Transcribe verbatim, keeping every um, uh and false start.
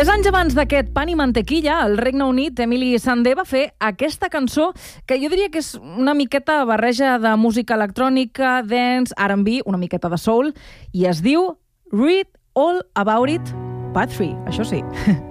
Tres anys abans d'aquest Pan i Mantequilla, al Regne Unit, Emily Sandé va fer aquesta cançó que jo diria que és una miqueta barreja de música electrònica, dance, R and B, una miqueta de soul, i es diu Read All About It, Part tres, això sí.